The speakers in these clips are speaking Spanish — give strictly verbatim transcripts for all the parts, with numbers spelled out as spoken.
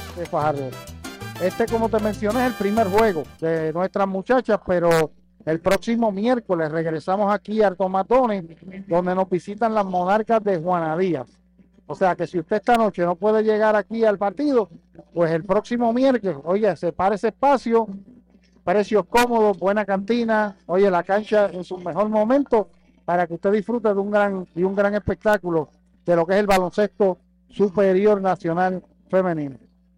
de Fajardo. Este, como te mencioné, es el primer juego de nuestras muchachas, pero el próximo miércoles regresamos aquí a Tomatones, donde nos visitan las Monarcas de Juana Díaz. O sea que si usted esta noche no puede llegar aquí al partido, pues el próximo miércoles, oye, separe ese espacio, precios cómodos, buena cantina, oye, la cancha en su mejor momento, para que usted disfrute de un gran, de un gran espectáculo de lo que es el baloncesto superior nacional femenino.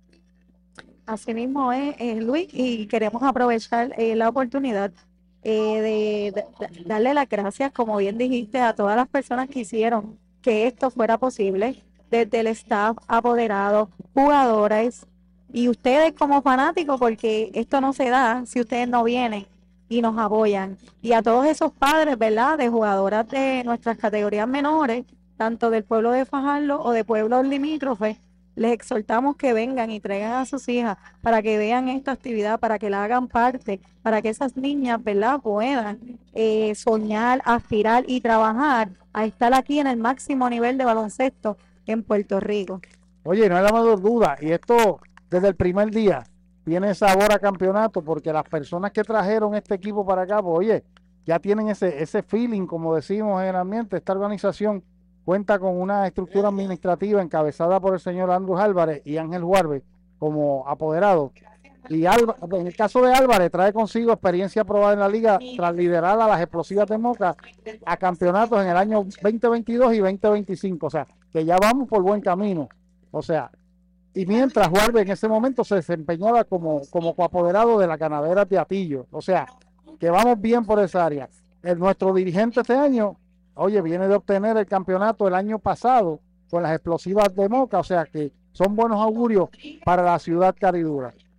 Así mismo es, eh, Luis, y queremos aprovechar eh, la oportunidad eh, de, de- de darle las gracias, como bien dijiste, a todas las personas que hicieron que esto fuera posible, desde el staff, apoderados, jugadores y ustedes como fanáticos, porque esto no se da si ustedes no vienen y nos apoyan. Y a todos esos padres, ¿verdad?, de jugadoras de nuestras categorías menores, tanto del pueblo de Fajardo o de pueblos limítrofes, les exhortamos que vengan y traigan a sus hijas para que vean esta actividad, para que la hagan parte, para que esas niñas, ¿verdad?, puedan eh, soñar, aspirar y trabajar a estar aquí en el máximo nivel de baloncesto en Puerto Rico. Oye, no hay la menor duda, y esto desde el primer día tiene sabor a campeonato, porque las personas que trajeron este equipo para acá, pues oye, ya tienen ese, ese feeling, como decimos en el ambiente. Esta organización cuenta con una estructura administrativa encabezada por el señor Andrés Álvarez y Ángel Juárez como apoderados. Y Alba- en el caso de Álvarez, trae consigo experiencia probada en la liga tras liderar a las explosivas de Moca a campeonatos en el año veinte veintidós y veinte veinticinco. O sea, que ya vamos por buen camino. O sea, y mientras Juárez en ese momento se desempeñaba como, como coapoderado de la ganadera de Atillo. O sea, que vamos bien por esa área. El, nuestro dirigente este año, oye, viene de obtener el campeonato el año pasado con las explosivas de Moca. O sea, que son buenos augurios para la ciudad caridura.